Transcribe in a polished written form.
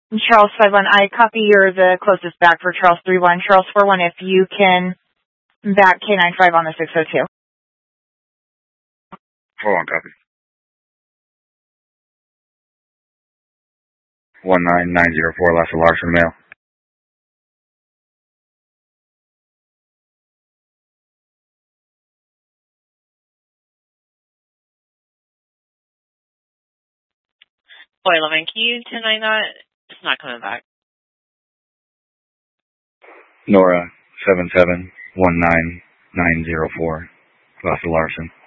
Charles 5-1, I copy you're the closest back for Charles 3-1. Charles 4-1, if you can back K95 on the 602. 4-1, copy. 19904, last of Larson, male. Boy, 11, can you 10-9 that? It's not coming back. Nora 7719904, last of Larson.